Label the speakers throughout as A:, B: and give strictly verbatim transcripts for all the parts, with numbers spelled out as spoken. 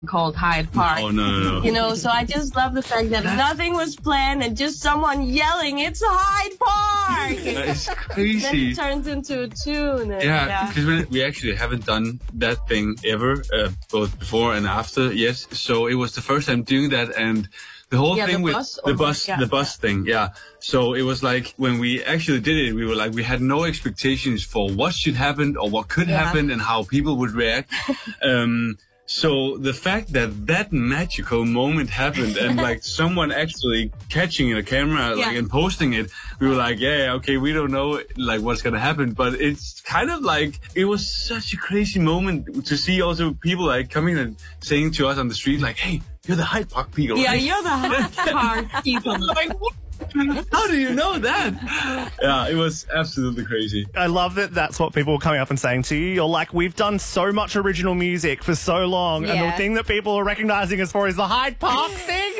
A: called Hyde Park.
B: Oh, no, no, no.
A: You know, so I just love the fact that nothing was planned and just someone yelling, "It's Hyde Park!"
B: It's crazy.
A: Then it turns into a tune. And,
B: yeah, because yeah. we actually haven't done that thing ever, uh, both before and after, yes. So it was the first time doing that, and the whole
A: yeah,
B: thing
A: the
B: with
A: bus
B: the bus,
A: yeah,
B: the bus
A: yeah.
B: thing, yeah. So it was like when we actually did it, we were like, we had no expectations for what should happen or what could
A: yeah.
B: happen and how people would react. um, So the fact that that magical moment happened and like someone actually catching a camera
A: yeah.
B: like and posting it, we were like, yeah, yeah, okay, we don't know like what's gonna happen, but it's kind of like it was such a crazy moment to see also people like coming and saying to us on the street like, hey, you're the Hyde Park people.
A: Yeah,
B: right?
A: you're the Hyde Park people.
B: Like, what? How do you know that? Yeah, it was absolutely crazy.
C: I love that that's what people were coming up and saying to you. You're like, we've done so much original music for so long, yeah. and the thing that people are recognizing us for is the Hyde Park thing.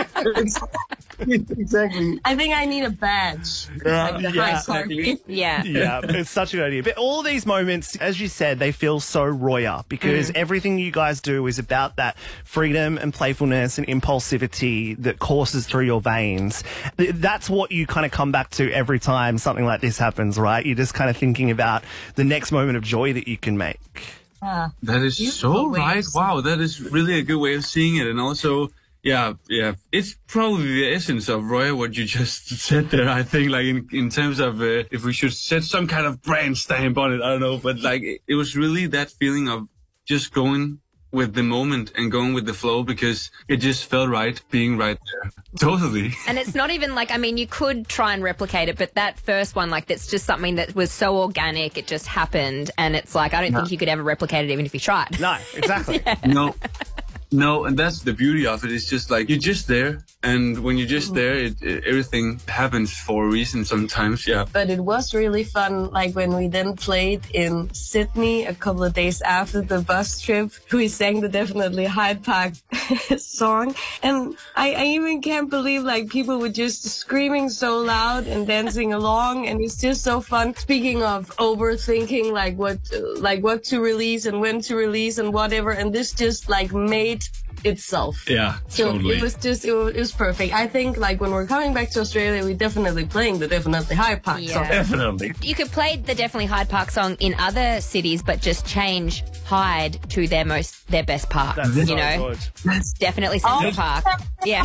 B: Exactly.
A: I think I need a badge.
B: Yeah,
A: like the
C: yeah,
A: Hyde Park.
D: exactly. Yeah.
C: Yeah, it's such a good idea. But all these moments, as you said, they feel so Roya because mm. everything you guys do is about that freedom and playfulness and impulsivity that courses through your veins. That's what you kind of come back to every time something like this happens, right? You're just kind of thinking about the next moment of joy that you can make.
A: Yeah.
B: That is so right. Wow, that is really a good way of seeing it. And also, yeah, yeah, it's probably the essence of Roya, what you just said there, I think, like in, in terms of uh, if we should set some kind of brand stamp on it, I don't know. But like it, it was really that feeling of just going with the moment and going with the flow because it just felt right being right there. Totally.
D: And it's not even like, I mean, you could try and replicate it, but that first one, like, that's just something that was so organic, it just happened. And it's like, I don't no. think you could ever replicate it even if you tried.
C: No, exactly.
D: yeah.
B: No. No, and that's the beauty of it. It's just like you're just there, and when you're just there, it, it, everything happens for a reason sometimes, yeah.
A: But it was really fun, like when we then played in Sydney a couple of days after the bus trip, we sang the Definitely Hyde Park song, and I, I even can't believe like people were just screaming so loud and dancing along, and it's just so fun. Speaking of overthinking, like what, like what to release and when to release and whatever, and this just like made itself.
B: Yeah,
A: so
B: totally.
A: it was just it was, it was perfect. I think like when we're coming back to Australia, we're definitely playing the Definitely Hyde Park
D: yeah.
A: song.
B: Definitely.
D: You could play the Definitely Hyde Park song in other cities, but just change Hyde to their most their best part.
C: That's
D: you
C: so
D: know,
C: good.
D: That's definitely Central
A: oh.
D: Park. Yeah.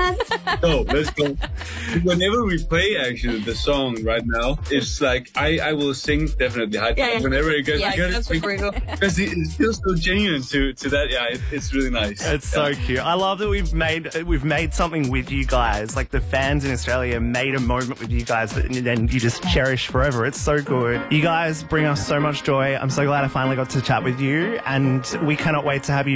B: So let's go. Whenever we play actually the song right now, it's like I, I will sing Definitely Hyde Park
A: yeah, yeah.
B: whenever it gets
A: yeah, that's pretty cool.
B: because it, it feels so genuine to to that. Yeah, it, it's really nice.
C: It's
B: yeah.
C: so cute. I love that we've made we've made something with you guys. Like the fans in Australia made a moment with you guys that then you just cherish forever. It's so good. You guys bring us so much joy. I'm so glad I finally got to chat with you, and we cannot wait to have you